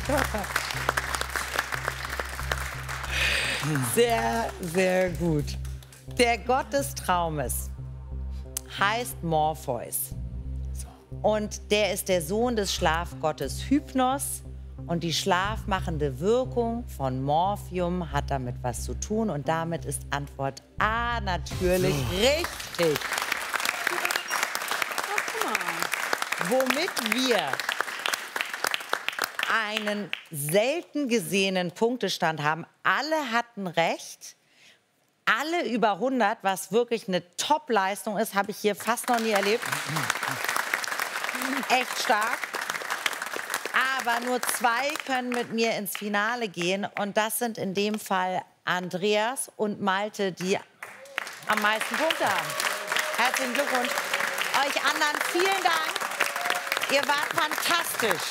Sehr, sehr gut. Der Gott des Traumes heißt Morpheus. Und der ist der Sohn des Schlafgottes Hypnos. Und die schlafmachende Wirkung von Morphium hat damit was zu tun. Und damit ist Antwort A natürlich richtig. Womit wir einen selten gesehenen Punktestand haben. Alle hatten recht. Alle über 100, was wirklich eine Top-Leistung ist, habe ich hier fast noch nie erlebt. Echt stark. Aber nur 2 können mit mir ins Finale gehen. Und das sind in dem Fall Andreas und Malte, die am meisten Punkte haben. Herzlichen Glückwunsch. Euch anderen vielen Dank. Ihr wart fantastisch.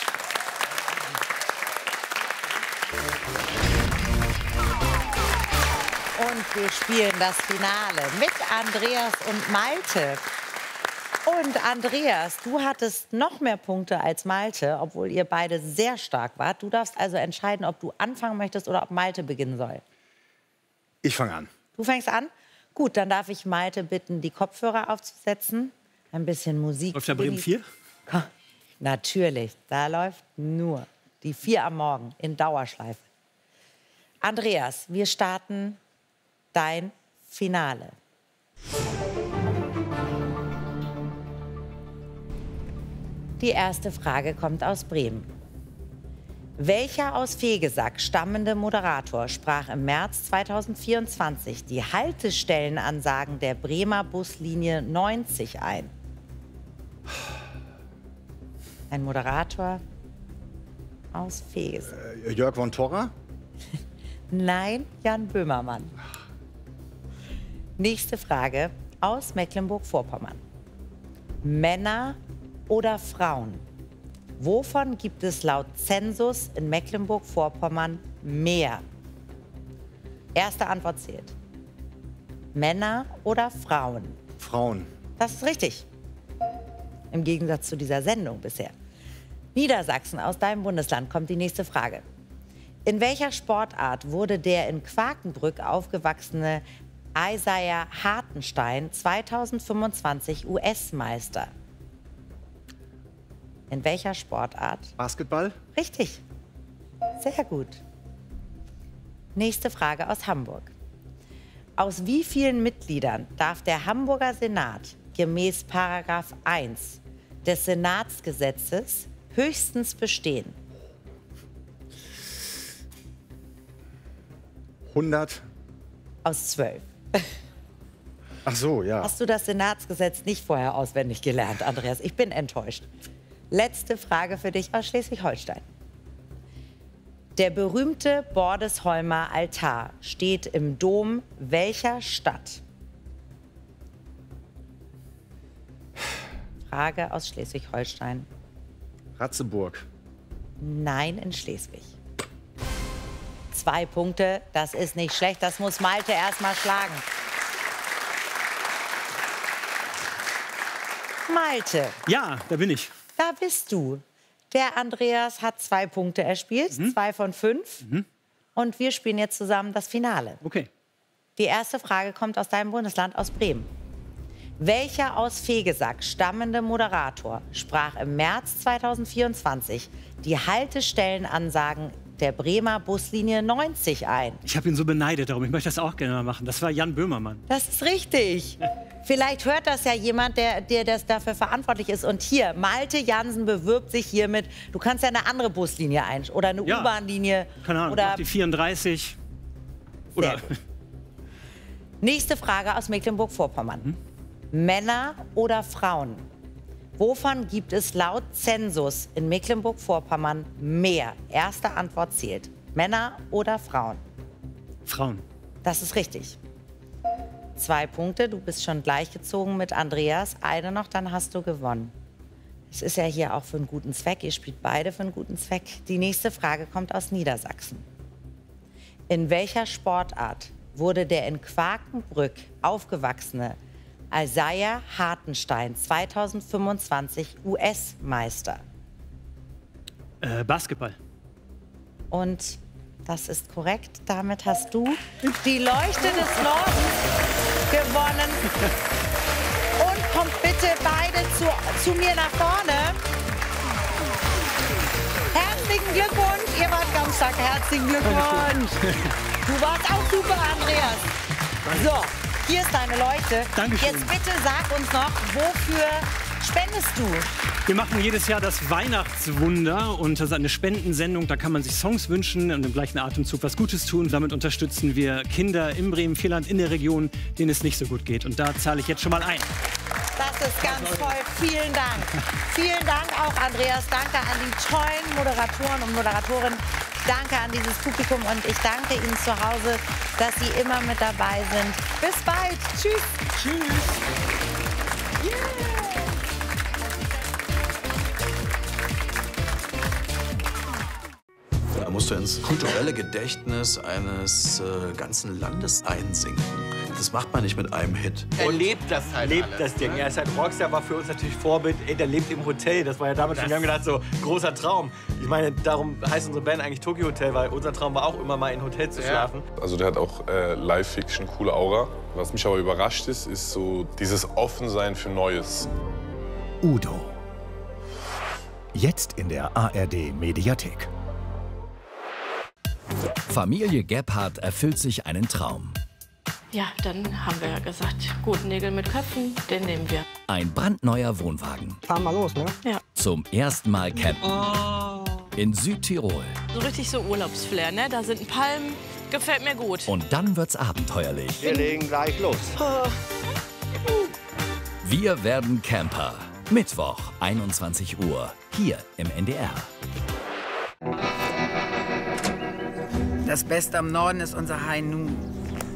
Und wir spielen das Finale mit Andreas und Malte. Und Andreas, du hattest noch mehr Punkte als Malte, obwohl ihr beide sehr stark wart. Du darfst also entscheiden, ob du anfangen möchtest oder ob Malte beginnen soll. Ich fange an. Du fängst an? Gut, dann darf ich Malte bitten, die Kopfhörer aufzusetzen. Ein bisschen Musik. Läuft da Bremen 4? Natürlich, da läuft nur die 4 am Morgen in Dauerschleife. Andreas, wir starten dein Finale. Die erste Frage kommt aus Bremen. Welcher aus Vegesack stammende Moderator sprach im März 2024 die Haltestellenansagen der Bremer Buslinie 90 ein? Ein Moderator aus Vegesack. Jörg von Torra? Nein, Jan Böhmermann. Nächste Frage aus Mecklenburg-Vorpommern. Männer oder Frauen? Wovon gibt es laut Zensus in Mecklenburg-Vorpommern mehr? Erste Antwort zählt. Männer oder Frauen? Frauen. Das ist richtig. Im Gegensatz zu dieser Sendung bisher. Niedersachsen, aus deinem Bundesland, kommt die nächste Frage. In welcher Sportart wurde der in Quakenbrück aufgewachsene Isaiah Hartenstein 2025 US-Meister? In welcher Sportart? Basketball? Richtig. Sehr gut. Nächste Frage aus Hamburg. Aus wie vielen Mitgliedern darf der Hamburger Senat gemäß Paragraph 1 des Senatsgesetzes höchstens bestehen? 100. Aus 12. Ach so, ja. Hast du das Senatsgesetz nicht vorher auswendig gelernt, Andreas? Ich bin enttäuscht. Letzte Frage für dich aus Schleswig-Holstein. Der berühmte Bordesholmer Altar steht im Dom welcher Stadt? Frage aus Schleswig-Holstein. Ratzeburg. Nein, in Schleswig. 2 Punkte, das ist nicht schlecht. Das muss Malte erst mal schlagen. Malte. Ja, da bin ich. Da bist du. Der Andreas hat 2 Punkte erspielt, 2 von 5. Und wir spielen jetzt zusammen das Finale. Okay. Die erste Frage kommt aus deinem Bundesland, aus Bremen. Welcher aus Vegesack stammende Moderator sprach im März 2024 die Haltestellenansagen der Bremer Buslinie 90 ein? Ich habe ihn so beneidet darum. Ich möchte das auch gerne mal machen. Das war Jan Böhmermann. Das ist richtig. Vielleicht hört das ja jemand, der das dafür verantwortlich ist. Und hier, Malte Jansen bewirbt sich hiermit. Du kannst ja eine andere Buslinie oder eine Ja. U-Bahn-Linie. Keine Ahnung, Oder die 34. Oder Nächste Frage aus Mecklenburg-Vorpommern. Männer oder Frauen? Wovon gibt es laut Zensus in Mecklenburg-Vorpommern mehr? Erste Antwort zählt. Männer oder Frauen? Frauen. Das ist richtig. 2 Punkte, du bist schon gleichgezogen mit Andreas. Eine noch, dann hast du gewonnen. Es ist ja hier auch für einen guten Zweck. Ihr spielt beide für einen guten Zweck. Die nächste Frage kommt aus Niedersachsen. In welcher Sportart wurde der in Quakenbrück aufgewachsene Isaiah Hartenstein 2025 US-Meister? Basketball. Und das ist korrekt. Damit hast du die Leuchte des Nordens gewonnen. Und kommt bitte beide zu mir nach vorne. Herzlichen Glückwunsch. Ihr wart ganz stark. Herzlichen Glückwunsch. Du warst auch super, Andreas. So, hier ist deine Leuchte. Dankeschön. Jetzt bitte sag uns noch, wofür spendest du? Wir machen jedes Jahr das Weihnachtswunder und das ist eine Spendensendung. Da kann man sich Songs wünschen und im gleichen Atemzug was Gutes tun. Damit unterstützen wir Kinder im Bremen-Vierland in der Region, denen es nicht so gut geht. Und da zahle ich jetzt schon mal ein. Das ist ganz toll. Vielen Dank. Vielen Dank auch, Andreas. Danke an die tollen Moderatoren und Moderatorinnen. Danke an dieses Publikum und ich danke Ihnen zu Hause, dass Sie immer mit dabei sind. Bis bald. Tschüss. Tschüss. Da musst du ins kulturelle Gedächtnis eines ganzen Landes einsinken. Das macht man nicht mit einem Hit. Er lebt das halt lebt alles, das Ding. ne? Er ist halt Rockstar, war für uns natürlich Vorbild. Ey, der lebt im Hotel. Das war ja damals schon, wir haben gedacht, so großer Traum. Ich meine, darum heißt unsere Band eigentlich Tokyo Hotel, weil unser Traum war auch immer mal in Hotel zu schlafen. Also der hat auch Live-Fiction, coole Aura. Was mich aber überrascht ist so dieses Offensein für Neues. Udo. Jetzt in der ARD-Mediathek. Familie Gebhardt erfüllt sich einen Traum. Ja, dann haben wir ja gesagt, gut, Nägel mit Köpfen, den nehmen wir. Ein brandneuer Wohnwagen. Fahren wir los, ne? Ja. Zum ersten Mal campen. In Südtirol. So richtig so Urlaubsflair, ne? Da sind Palmen, gefällt mir gut. Und dann wird's abenteuerlich. Wir legen gleich los. Wir werden Camper. Mittwoch, 21 Uhr. Hier im NDR. Das Beste am Norden ist unser High Noon.